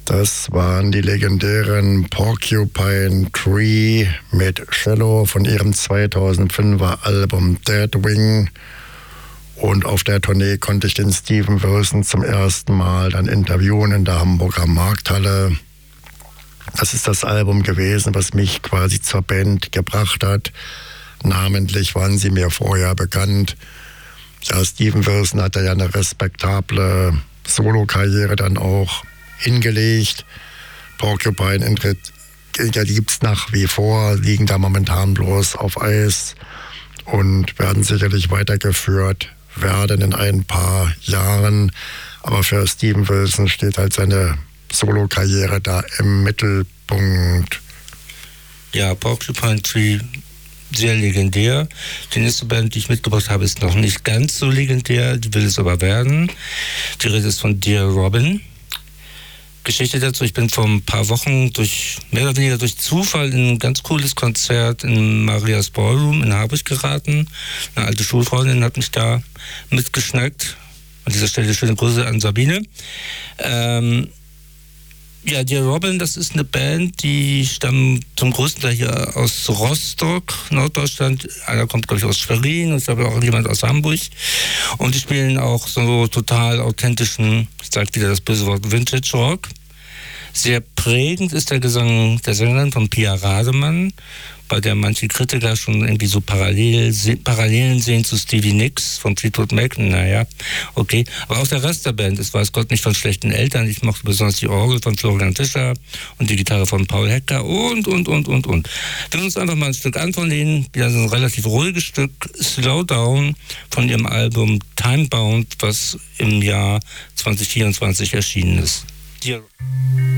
Das waren die legendären Porcupine Tree mit Cello von ihrem 2005er Album Dead Wing. Und auf der Tournee konnte ich den Steven Wilson zum ersten Mal dann interviewen in der Hamburger Markthalle. Das ist das Album gewesen, was mich quasi zur Band gebracht hat. Namentlich waren sie mir vorher bekannt. Ja, Steven Wilson hatte ja eine respektable Solo-Karriere dann auch hingelegt. Porcupine gibt es nach wie vor, liegen da momentan bloß auf Eis und werden sicherlich weitergeführt werden in ein paar Jahren. Aber für Steven Wilson steht halt seine Solo-Karriere da im Mittelpunkt. Ja, Porcupine Tree, sehr legendär. Die nächste Band, die ich mitgebracht habe, ist noch nicht ganz so legendär, die will es aber werden. Die Rede ist von Dear Robin. Geschichte dazu, ich bin vor ein paar Wochen mehr oder weniger durch Zufall in ein ganz cooles Konzert in Marias Ballroom in Harburg geraten. Eine alte Schulfreundin hat mich da mitgeschnackt. An dieser Stelle schöne Grüße an Sabine. Ja, Dear Robin, das ist eine Band, die stammen zum größten Teil hier aus Rostock, Norddeutschland. Einer kommt, glaube ich, aus Schwerin und ich glaube auch jemand aus Hamburg. Und die spielen auch so total authentischen, ich sage wieder das böse Wort, Vintage Rock. Sehr prägend ist der Gesang der Sängerin von Pia Rademann, bei der manche Kritiker schon irgendwie so Parallelen sehen zu Stevie Nicks von Fleetwood Mac. Naja, okay. Aber auch der Rest der Band ist, weiß Gott, nicht von schlechten Eltern. Ich mochte besonders die Orgel von Florian Tischer und die Gitarre von Paul Hecker und. Wir hören uns einfach mal ein Stück an von denen. Ja, so ein relativ ruhiges Stück, Slow Down, von ihrem Album Timebound, was im Jahr 2024 erschienen ist. Dear